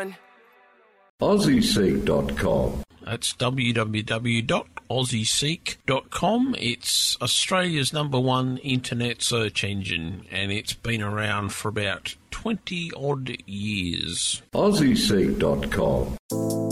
one. AussieSeek.com. That's www.aussieseek.com. It's Australia's #1 internet search engine, and it's been around for about 20-odd years. AussieSeek.com.